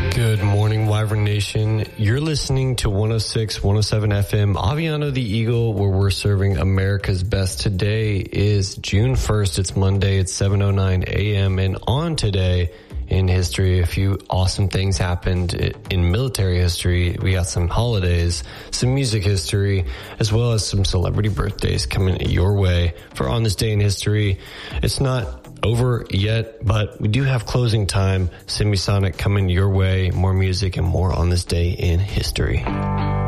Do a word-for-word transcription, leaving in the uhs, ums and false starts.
Good morning, Wyvern Nation. You're listening to one oh six, one oh seven F M, Aviano the Eagle, where we're serving America's best. Today is June first. It's Monday. It's seven oh nine a.m. And on today in history, a few awesome things happened in military history. We got some holidays, some music history, as well as some celebrity birthdays coming your way for On This Day in History. It's not over yet, but we do have closing time. Semisonic coming your way, more music and more On This Day in History.